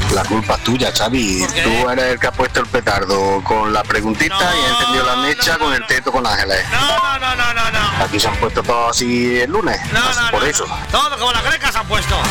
La culpa es tuya, Xavi. Tú eres el que ha puesto el petardo con la preguntita y ha encendido la mecha con el teto con Ángeles. No. Aquí se han puesto todos así el lunes. Por eso. Todo como las grecas han puesto.